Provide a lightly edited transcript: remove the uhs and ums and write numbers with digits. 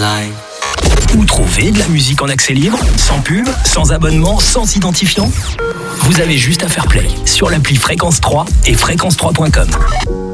life. Où trouver de la musique en accès libre, sans pub, sans abonnement, sans identifiant? Vous avez juste à faire play sur l'appli Fréquence 3 et fréquence3.com.